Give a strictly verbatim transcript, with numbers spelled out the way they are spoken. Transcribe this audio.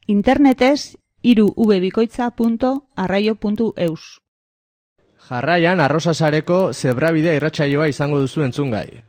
Internetez hiru v bikoitza puntu arraio puntu eus. Jarraian Arrosasareko Zebrabide irratsaioa izango duzu entzungai.